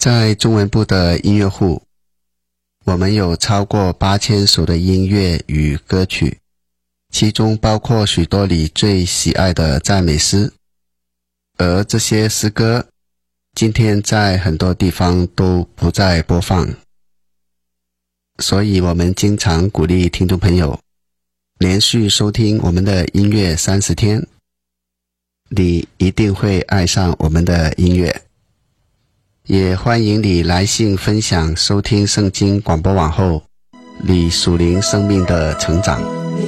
在中文部的音乐库，我们有超过8000首的音乐与歌曲，其中包括许多你最喜爱的赞美诗，而这些诗歌今天在很多地方都不再播放，所以我们经常鼓励听众朋友连续收听我们的音乐30天，你一定会爱上我们的音乐。也欢迎你来信分享收听圣经广播网后你属灵生命的成长。